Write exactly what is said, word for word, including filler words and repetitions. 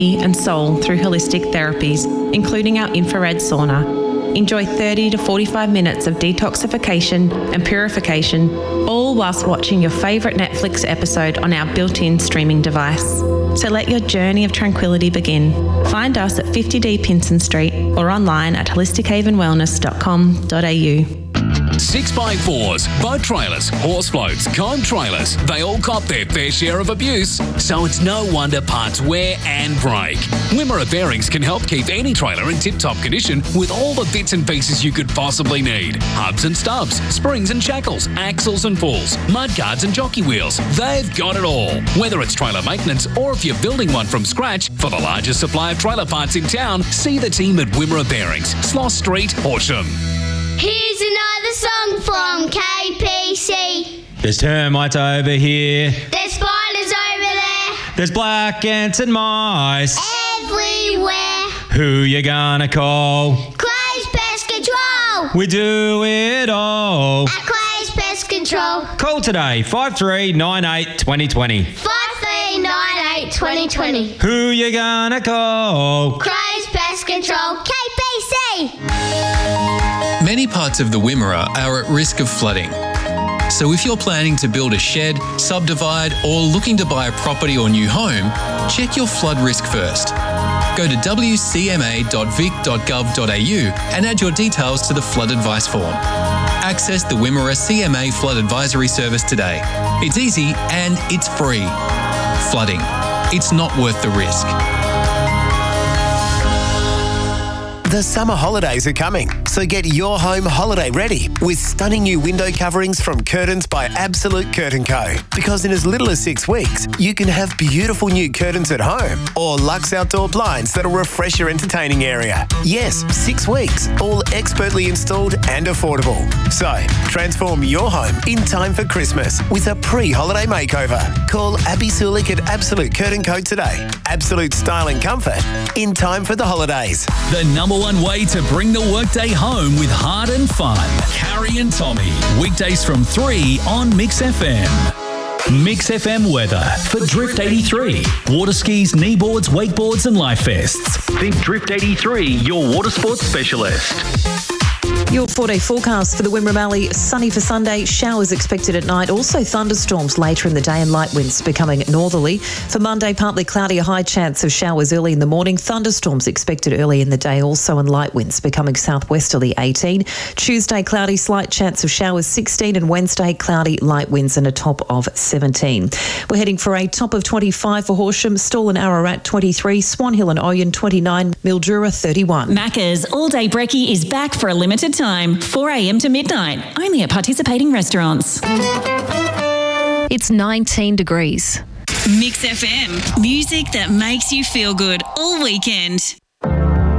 and soul through holistic therapies, including our infrared sauna. Enjoy thirty to forty-five minutes of detoxification and purification, all whilst watching your favourite Netflix episode on our built-in streaming device. So let your journey of tranquility begin. Find us at fifty D Pinson Street or online at holistic haven wellness dot com dot a u. six by fours, boat trailers, horse floats, comb trailers, they all cop their fair share of abuse. So it's no wonder parts wear and break. Wimmera Bearings can help keep any trailer in tip-top condition with all the bits and pieces you could possibly need. Hubs and stubs, springs and shackles, axles and pulls, mudguards and jockey wheels. They've got it all. Whether it's trailer maintenance or if you're building one from scratch, for the largest supply of trailer parts in town, see the team at Wimmera Bearings, Sloss Street, Horsham. Here's another song from K P C. There's termites over here. There's spiders over there. There's black ants and mice. Everywhere. Who you gonna call? Clay's Pest Control. We do it all. At Clay's Pest Control. Call today, five three nine eight, two oh two oh. five three nine eight, two oh two oh. Who you gonna call? Clay's Pest Control. K P C. Many parts of the Wimmera are at risk of flooding. So if you're planning to build a shed, subdivide, or looking to buy a property or new home, check your flood risk first. Go to w c m a dot vic dot gov dot a u and add your details to the flood advice form. Access the Wimmera C M A Flood Advisory Service today. It's easy and it's free. Flooding. It's not worth the risk. The summer holidays are coming, so get your home holiday ready with stunning new window coverings from Curtains by Absolute Curtain Co. Because in as little as six weeks, you can have beautiful new curtains at home or luxe outdoor blinds that'll refresh your entertaining area. Yes, six weeks, all expertly installed and affordable. So, transform your home in time for Christmas with a pre-holiday makeover. Call Abby Sulik at Absolute Curtain Co today. Absolute style and comfort in time for the holidays. The number one way to bring the workday home with heart and fun. Carrie and Tommy. Weekdays from three on Mix F M. Mix F M weather for Drift eighty-three. Water skis, kneeboards, wakeboards and life vests. Think Drift eighty-three, your water sports specialist. Your four-day forecast for the Wimmera Valley, sunny for Sunday, showers expected at night, also thunderstorms later in the day and light winds becoming northerly. For Monday, partly cloudy, a high chance of showers early in the morning, thunderstorms expected early in the day also and light winds becoming southwesterly eighteen. Tuesday, cloudy, slight chance of showers sixteen and Wednesday, cloudy, light winds and a top of seventeen. We're heading for a top of twenty-five for Horsham, Stawell and Ararat twenty-three, Swan Hill and Oyen twenty-nine, Mildura thirty-one. Macca's All Day Brekkie is back for a limited time, four a m to midnight, only at participating restaurants. It's nineteen degrees. Mix F M, music that makes you feel good all weekend.